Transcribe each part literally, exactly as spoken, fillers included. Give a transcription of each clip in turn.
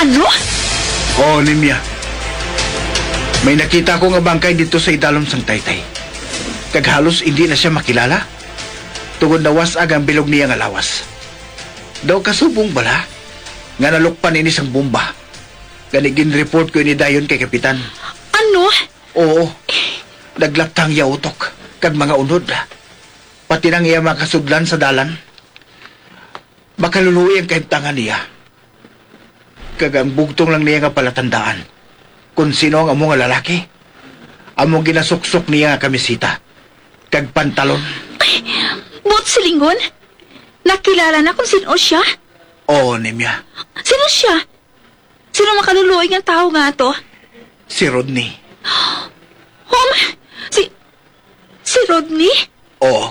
Ano? Oo, Nimya. May nakita ko nga bangkay dito sa idalom sang Taytay. Kaghalos hindi na siya makilala. Tungod na wasag ang bilog niya nga lawas. Daw kasubong bala, nga nalukpan ini sang bomba. Ganigin report ko ini dayon kay Kapitan. Ano? Oo, naglaptang iya utok, kag mga unod. Pati nang iya makasudlan sa dalan. Makaluluwi ang kahimtangan niya. Kag ang bugtong lang niya nga palatandaan kung sino ang among nga lalaki. Among ginasuksok niya nga kamisita, kag pantalon. Bot silingon? Nakilala na kung sino siya? Oo, Nemya. Sino siya? Sino makaluluoy ng tao nga to? Si Rodney. Um, si... Si Rodney? Oo.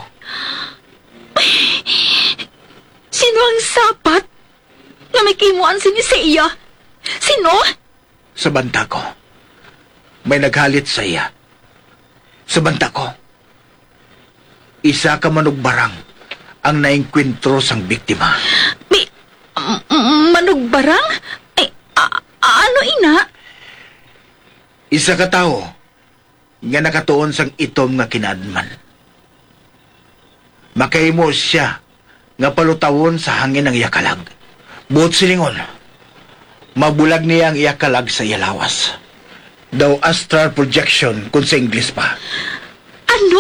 Sino ang sapat na may kimuan si ni Seiya? Sino? Sa banta ko, may naghalit sa iya. Sa banta ko, isa ka manugbarang ang naengkwentro sang biktima. May... m- m- manugbarang? Eh, a- a- ano ina? Isa ka tao nga nakatuon sang itom nga kinadman. Makahimo siya nga palutawon sa hangin ng iyakalag. Buot silingon, mabulag niya ang iyakalag sa iyalawas. Daw astral projection kung sa English pa. Ano?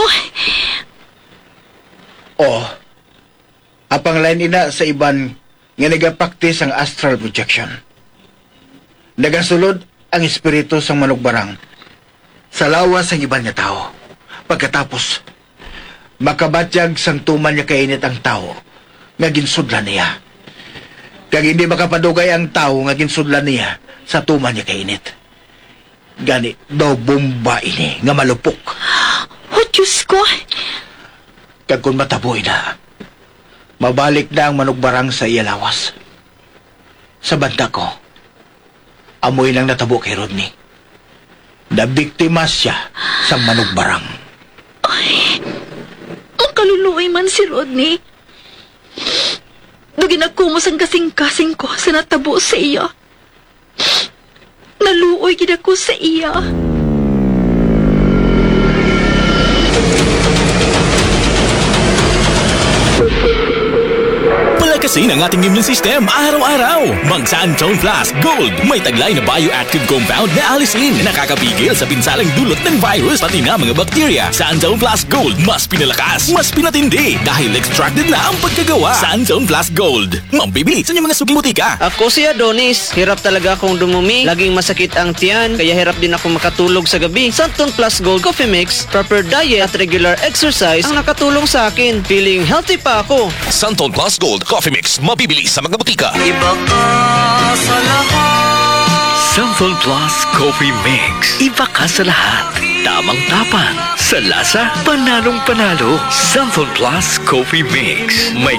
O, apang lain ina sa iban nga nagapraktis ang astral projection. Nagasulod ang espiritu sang manugbarang sa lawas ang iban nga tao. Pagkatapos, makabatyag sang tuman niya kainit ang tao nga ginsudlan niya. Kag hindi makapadugay ang tao nga ginsudlan niya sa tuman niya kainit. Gani daw bomba ini nga malupok. Oh, Diyos ko! Kag kung mataboy na, mabalik na ang manugbarang sa iyalawas. Sa banda ko, amoy lang natabo kay Rodney. Nabiktima siya sa manugbarang. Ay, ang kaluluoy man si Rodney. Dugin agkumos ang kasing-kasing ko sa natabo sa iya. Naluoy gid ako sa iya. Palakasin ang ating immune system araw-araw. Mag Santone Plus Gold. May taglay na bioactive compound na alisin na nakakapigil sa pinsalang dulot ng virus pati na mga bakterya. Santone Plus Gold. Mas pinalakas, mas pinatindi dahil extracted na ang pagkagawa. Santone Plus Gold. Mambibili sa inyong mga suking butika. Ako si Adonis. Hirap talaga akong dumumi. Laging masakit ang tiyan. Kaya hirap din ako makatulog sa gabi. Santon Plus Gold Coffee Mix, proper diet at regular exercise ang nakatulong sa akin. Feeling healthy pa ako. Santone Plus Gold Coffee Mix. Mabibili sa mga butika. Iba ka sa lahat. Santon Plus Coffee Mix. Iba ka sa lahat. Tamang tapang. Sa lasa, panalong panalo. Santon Plus Coffee Mix. May